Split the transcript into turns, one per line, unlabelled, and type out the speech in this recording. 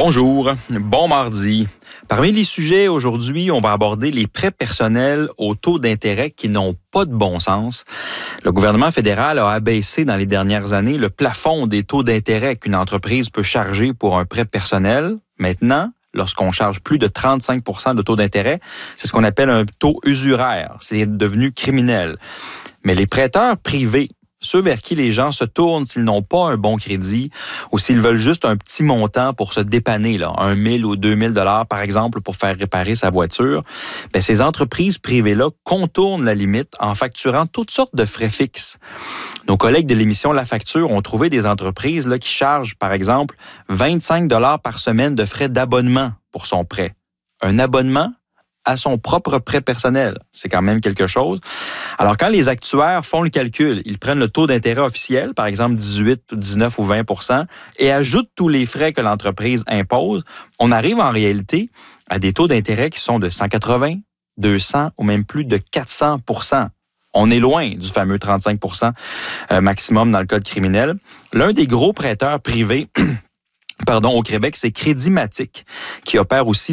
Bonjour, bon mardi. Parmi les sujets aujourd'hui, on va aborder les prêts personnels aux taux d'intérêt qui n'ont pas de bon sens. Le gouvernement fédéral a abaissé dans les dernières années le plafond des taux d'intérêt qu'une entreprise peut charger pour un prêt personnel. Maintenant, lorsqu'on charge plus de 35 % de taux d'intérêt, c'est ce qu'on appelle un taux usuraire. C'est devenu criminel. Mais les prêteurs privés, ceux vers qui les gens se tournent s'ils n'ont pas un bon crédit ou s'ils veulent juste un petit montant pour se dépanner, là, 1 000 ou 2 000 $ par exemple pour faire réparer sa voiture, bien, ces entreprises privées-là contournent la limite en facturant toutes sortes de frais fixes. Nos collègues de l'émission La Facture ont trouvé des entreprises là, qui chargent, par exemple, 25 $ par semaine de frais d'abonnement pour son prêt. Un abonnement à son propre prêt personnel. C'est quand même quelque chose. Alors, quand les actuaires font le calcul, ils prennent le taux d'intérêt officiel, par exemple 18, 19 ou 20 % et ajoutent tous les frais que l'entreprise impose, on arrive en réalité à des taux d'intérêt qui sont de 180, 200 ou même plus de 400 %. On est loin du fameux 35 % maximum dans le code criminel. L'un des gros prêteurs privés au Québec, c'est Crédit Matic, qui opère aussi